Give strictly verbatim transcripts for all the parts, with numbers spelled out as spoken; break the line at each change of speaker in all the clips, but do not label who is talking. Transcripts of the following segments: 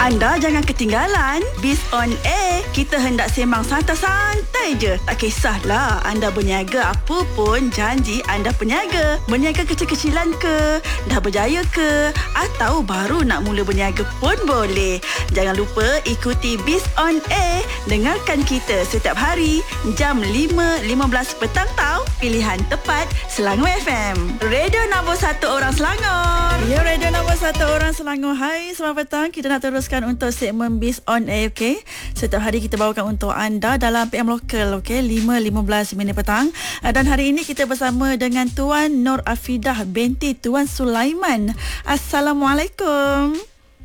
Anda jangan ketinggalan Biz on Air. Kita hendak sembang santai-santai je. Tak kisahlah anda berniaga apa pun, janji anda peniaga. Berniaga kecil-kecilan ke, dah berjaya ke, atau baru nak mula berniaga pun boleh. Jangan lupa ikuti Biz on Air. Dengarkan kita setiap hari jam lima lima belas petang tau. Pilihan tepat Selangor F M. Radio nombor satu orang Selangor.
Ya, radio nombor satu orang Selangor. Hai, selamat petang. Kita nak teruskan untuk segmen Biz on Air, okey. Setiap hari kita bawakan untuk anda dalam P M Lokal, okey, lima lima belas minit petang. Dan hari ini kita bersama dengan Tuan Nur Afidah binti Tuan Sulaiman. Assalamualaikum.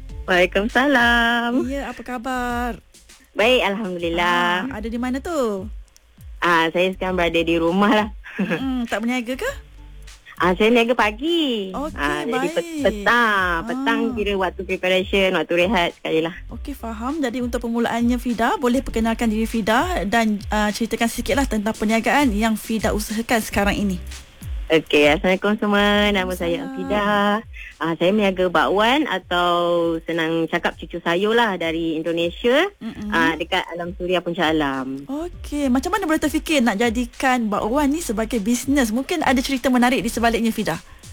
Waalaikumsalam.
Ya, apa khabar?
Baik, Alhamdulillah.
Ah, ada di mana tu?
Ah, saya sekarang berada di rumah lah.
Hmm, tak berniaga ke?
Ah, saya niaga pagi.
Okey,
ah,
baik.
Jadi pet- petang. Petang
Ah.
kira waktu preparation, waktu rehat sekali lah.
Okey, faham. Jadi untuk permulaannya Fida, boleh perkenalkan diri Fida dan uh, ceritakan sikitlah tentang perniagaan yang Fida usahakan sekarang ini.
Okey, Assalamualaikum semua. Nama saya Afidah. Ah, saya meniaga bakwan atau senang cakap cucu sayur lah dari Indonesia. Ah, dekat Alam Suria Puncak Alam.
Okey, macam mana boleh terfikir nak jadikan bakwan ni sebagai bisnes? Mungkin ada cerita menarik di sebaliknya Fida.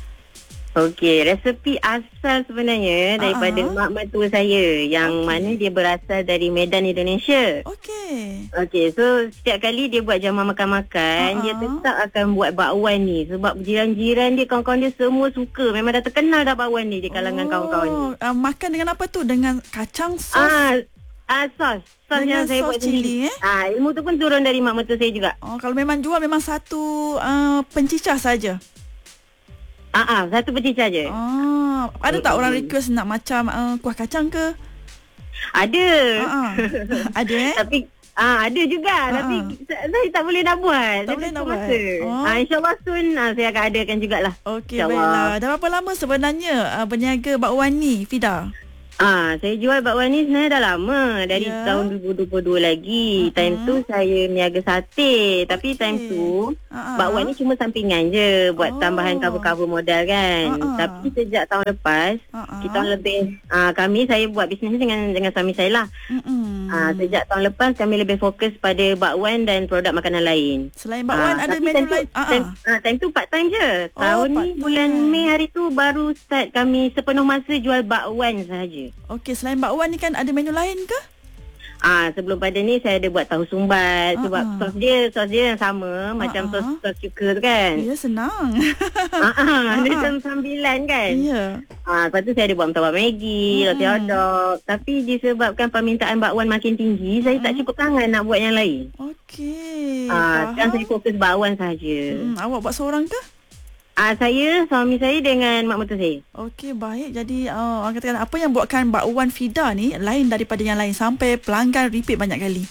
Okey, resepi asal sebenarnya daripada
Uh-huh.
mak mertua saya yang
Okey.
mana dia berasal dari Medan, Indonesia.
Okey.
Okey, so setiap kali dia buat jamuan makan-makan,
Uh-uh.
dia tetap akan buat bakwan ni sebab jiran-jiran dia, kawan-kawan dia semua suka. Memang dah terkenal dah bakwan ni di kalangan
oh,
kawan-kawan ni.
Uh, makan dengan apa tu? Dengan kacang sos?
Ah, ah sos. Sos
Dengan
yang saya
sos
buat
cili,
sendiri.
eh?
Ah, ilmu tu pun turun dari mak mertua saya juga.
Oh, kalau memang jual memang satu uh, pencicah saja.
Ah, ah satu pecicah je.
Oh, ada tak
Mm-mm.
orang request nak macam uh, kuah kacang ke?
Ada.
Uh-uh. Ada eh?
Tapi ah ada juga
Ha-ha.
tapi sa- saya tak boleh nak buat.
Tak
Saya
boleh nak
tutup
buat.
masa.
Oh.
Ah, InsyaAllah soon ah, saya akan adakan jugalah.
Okey,
InsyaAllah.
baiklah. Dah berapa lama sebenarnya uh, berniaga bakwan ni, Fida?
Ah, saya jual bakwan ni sebenarnya dah lama. Dari
Ya.
tahun dua ribu dua puluh dua lagi.
Uh-huh.
Time tu saya niaga sate. Tapi
Okey.
time tu
Uh-huh.
bakwan ni cuma sampingan je. Buat
Oh.
tambahan cover-cover modal kan.
Uh-uh.
Tapi sejak tahun lepas,
Uh-uh.
kita tahun lebih, ah, kami saya buat bisnes ni dengan dengan suami saya lah.
Mm-mm.
Ah, sejak tahun lepas kami lebih fokus pada bakwan dan produk makanan lain.
Selain bakwan
Ah,
ada
tapi
menu
time tu,
lain? Ah,
time,
ah.
ah, time tu part time je.
Oh,
Tahun
part
ni bulan
time.
Mei hari tu baru start kami sepenuh masa jual bakwan sahaja.
Okey, selain bakwan ni kan ada menu lain ke?
Ah, sebelum pada ni saya ada buat tahu sumbat sebab
Ah, ah.
sos dia sos dia yang sama macam
Ah,
sos
ah.
sos cuka tu kan.
Ya, senang.
Ah, ah, dia
Ah, ah.
macam sambilan kan.
Ya.
Ah, lepas tu saya ada buat murtabak Maggi,
Hmm.
roti hotdog. Tapi disebabkan permintaan bakwan makin tinggi, saya tak cukup tangan nak buat yang lain.
Okey.
Ah, sekarang
faham.
saya fokus bakwan sahaja.
Hmm, awak buat seorang ke?
Ah, saya, suami saya dengan mak mertua saya.
Okey, baik. Jadi uh, orang katakan apa yang buatkan bakwan Fida ni lain daripada yang lain sampai pelanggan repeat banyak kali?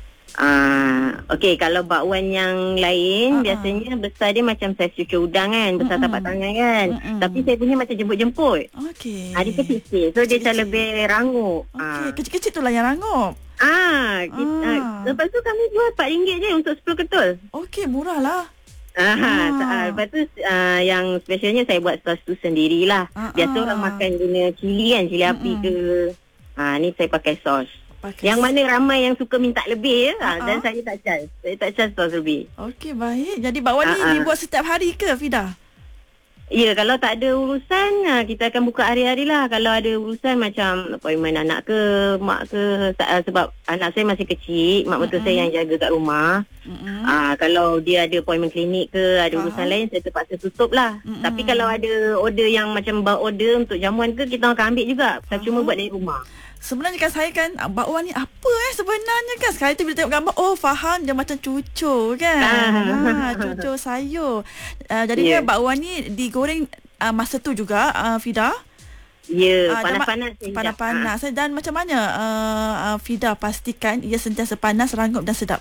Ah, okey, kalau bakwan yang lain
Ah, ah.
biasanya besar dia macam saiz cucur udang kan, besar
Mm-mm.
tapak tangan kan.
Mm-mm.
Tapi saya punya macam jemput-jemput.
Okey.
Ah, dia kecil sikit. So dia macam
Kecil-kecil.
lebih rangup.
Okey, kecil-kecil tu lah yang rangup.
Ah, kita,
Ah.
ah. lepas tu kami jual empat ringgit je untuk sepuluh ketul.
Okey, murah lah.
Ah,
Ah.
ah. Lepas tu ah, yang specialnya saya buat sos tu sendirilah.
Ah,
Biasa
ah.
orang makan guna cili kan, cili api
Mm-mm.
ke. Ah, ni saya pakai sos.
Pakai
Yang mana ramai yang suka minta lebih ya. Ah,
Ah,
dan
ah.
saya tak charge. Saya tak charge sos lebih.
Okey, baik. Jadi bakwan ni
Ah, ah.
dibuat setiap hari ke, Fida?
Ya, kalau tak ada urusan, ah, kita akan buka hari-hari lah. Kalau ada urusan macam appointment anak ke, mak ke. Sa- Sebab anak saya masih kecil, mak mertua saya yang jaga kat rumah.
Mm-mm.
Ah, kalau dia ada appointment klinik ke, ada
Faham.
urusan lain, saya terpaksa tutup lah.
Mm-mm.
Tapi kalau ada order yang macam bawa order untuk jamuan ke, kita akan ambil juga. Saya cuma
Faham.
buat dari rumah.
Sebenarnya kan saya kan ah, bakwan ni apa eh sebenarnya kan. Sekali tu bila tengok gambar, oh faham dia macam cucur kan.
Ah.
Ha, cucur sayur. Uh, jadi
Ya.
yeah. bakwan ni digoreng uh, masa tu juga, uh, Fida.
Ya,
Ah, dan ma-
panas-panas. saya hijab.
Panas-panas. Dan macam mana uh, uh, Fida pastikan ia sentiasa panas, rangup dan sedap?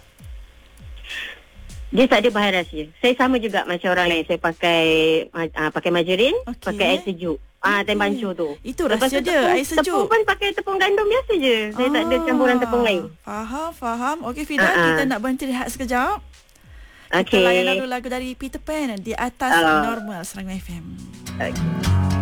Dia tak ada bahan rahsia. Saya sama juga macam orang lain. Saya pakai uh, pakai margarin,
Okey.
pakai air sejuk. Ah,
Okey.
time bancuh tu.
Itu
Lepas
rahsia
tu
dia,
tepung-
air sejuk.
Tepung pun pakai tepung gandum biasa je. Saya tak ada campuran tepung lain.
Faham, faham. Okey Fida,
Ah, ah.
kita nak berhenti rehat sekejap. Kita
Okey.
layan lagu-lagu dari Peter Pan, Di Atas
Ah.
Normal, Serang F M.
Okay.